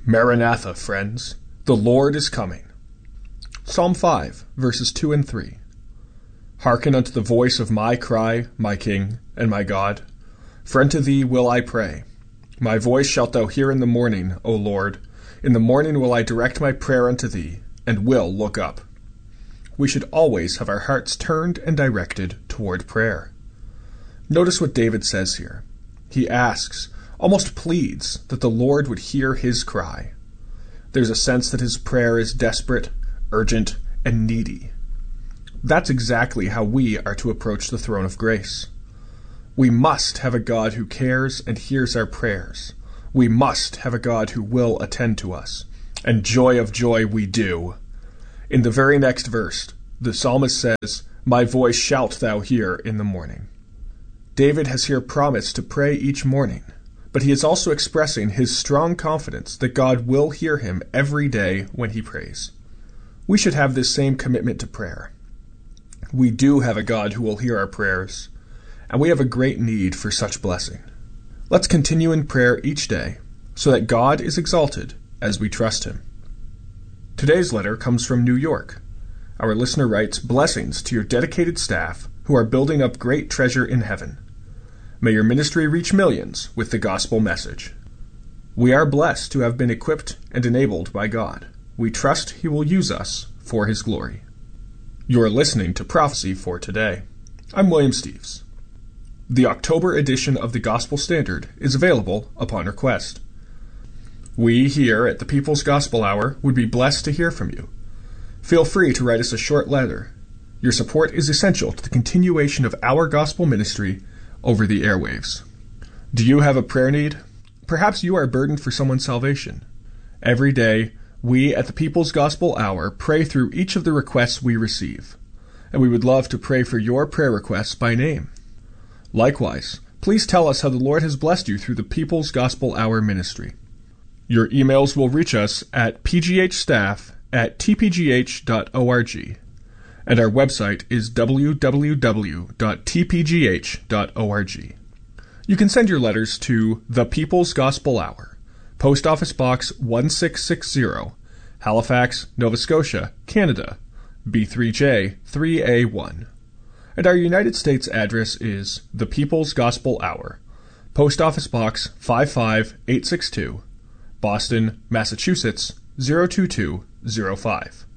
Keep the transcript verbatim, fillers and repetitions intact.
Maranatha, friends, the Lord is coming. Psalm five, verses two and three. Hearken unto the voice of my cry, my King, and my God. For unto thee will I pray. My voice shalt thou hear in the morning, O Lord. In the morning will I direct my prayer unto thee, and will look up. We should always have our hearts turned and directed toward prayer. Notice what David says here. He asks, almost pleads, that the Lord would hear his cry. There's a sense that his prayer is desperate, urgent, and needy. That's exactly how we are to approach the throne of grace. We must have a God who cares and hears our prayers. We must have a God who will attend to us. And joy of joy we do. In the very next verse, the psalmist says, My voice shalt thou hear in the morning. David has here promised to pray each morning, but he is also expressing his strong confidence that God will hear him every day when he prays. We should have this same commitment to prayer. We do have a God who will hear our prayers, and we have a great need for such blessing. Let's continue in prayer each day so that God is exalted as we trust him. Today's letter comes from New York. Our listener writes, Blessings to your dedicated staff who are building up great treasure in heaven. May your ministry reach millions with the gospel message. We are blessed to have been equipped and enabled by God. We trust he will use us for his glory. You are listening to Prophecy for Today. I'm William Steves. The October edition of the Gospel Standard is available upon request. We here at the People's Gospel Hour would be blessed to hear from you. Feel free to write us a short letter. Your support is essential to the continuation of our gospel ministry over the airwaves. Do you have a prayer need? Perhaps you are burdened for someone's salvation. Every day, we at the People's Gospel Hour pray through each of the requests we receive, and we would love to pray for your prayer requests by name. Likewise, please tell us how the Lord has blessed you through the People's Gospel Hour ministry. Your emails will reach us at p g h staff at t p g h dot org, and our website is w w w dot t p g h dot org. You can send your letters to The People's Gospel Hour, Post Office Box one six six zero, Halifax, Nova Scotia, Canada, B three J three A one. And our United States address is The People's Gospel Hour, Post Office Box five five eight six two, Boston, Massachusetts zero two two zero five.